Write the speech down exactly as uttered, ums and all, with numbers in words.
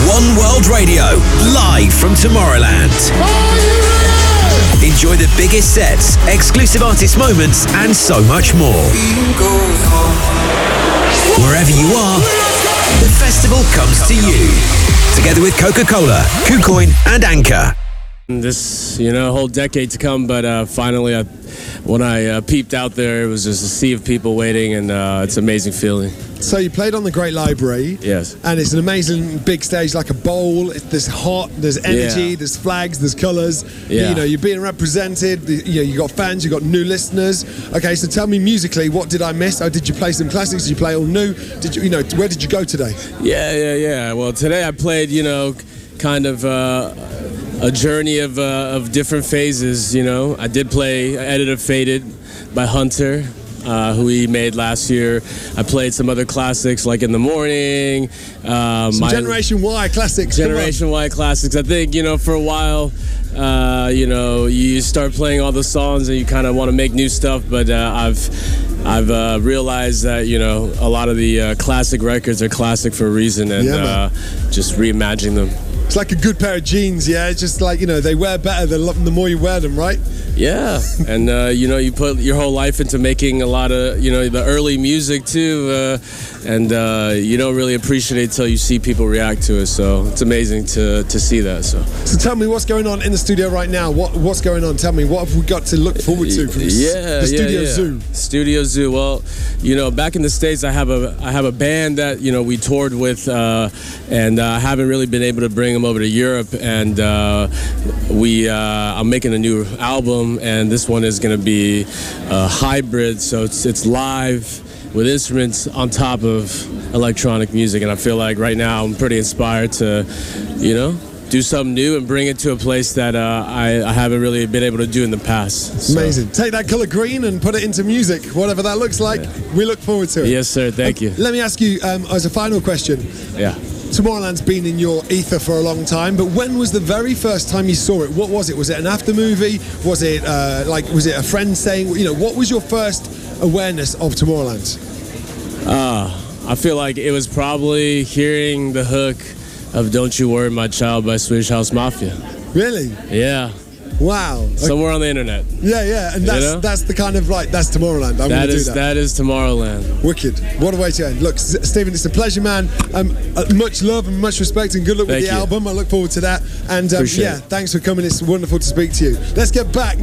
One World Radio, live from Tomorrowland. Enjoy the biggest sets, exclusive artist moments, and so much more. Wherever you are, the festival comes to you. Together with Coca-Cola, KuCoin, and Anchor. This, you know, whole decade to come, but uh, finally, I, when I uh, peeped out there, it was just a sea of people waiting, and uh, it's an amazing feeling. So you played on the Great Library. Yes. And it's an amazing big stage, like a bowl. It's, there's hot, there's energy, Yeah. there's flags, there's colours. Yeah. You know, you're being represented. You know, you got fans, you got new listeners. Okay, so tell me musically, what did I miss? Oh, did you play some classics? Did you play all new? Did you, you know, where did you go today? Yeah, yeah, yeah. Well, today I played, you know, kind of uh, a journey of uh, of different phases. You know, I did play Edit of Faded by Hunter, uh, who he made last year. I played some other classics like In the Morning. Um, Some my, Generation Y classics. come on. Generation Y classics. I think, you know, for a while, uh, you know, you start playing all the songs and you kind of want to make new stuff, but uh, I've I've uh, realized that, you know, a lot of the uh, classic records are classic for a reason, and Yeah, man. uh, just reimagining them. It's like a good pair of jeans, yeah? It's just like, you know, they wear better the, lo- the more you wear them, right? Yeah, and uh, you know, you put your whole life into making a lot of, you know, the early music too, uh, and uh, you don't really appreciate it until you see people react to it. So it's amazing to to see that. So, So tell me what's going on in the studio right now. What What's going on? Tell me, what have we got to look forward to from s- yeah, the Studio yeah, yeah. Zoo? Studio Zoo. Well, you know, back in the States, I have a I have a band that, you know, we toured with, uh, and I uh, haven't really been able to bring them over to Europe. And uh, we uh, I'm making a new album. And this one is going to be a hybrid, so it's it's live with instruments on top of electronic music. And I feel like right now I'm pretty inspired to, you know, do something new and bring it to a place that uh, I, I haven't really been able to do in the past. So, Amazing. Take that colour green and put it into music, whatever that looks like. We look forward to it. Yes, sir. Thank you. Let me ask you, um, as a final question, Yeah. Tomorrowland's been in your ether for a long time, but when was the very first time you saw it? What was it? Was it an after movie? Was it uh, like, was it a friend saying, you know, what was your first awareness of Tomorrowland? Uh, I feel like it was probably hearing the hook of Don't You Worry My Child by Swedish House Mafia. Really? Yeah. Wow. Somewhere on the internet. Yeah, yeah, and that's You know? that's the kind of, like, that's Tomorrowland. I'm That going to do is that. that is Tomorrowland. Wicked. What a way to end. Look, S- Stephen, it's a pleasure, man. Um, uh, much love and much respect, and good luck Thank with the you. album. I look forward to that. And um, Appreciate yeah, it. thanks for coming. It's wonderful to speak to you. Let's get back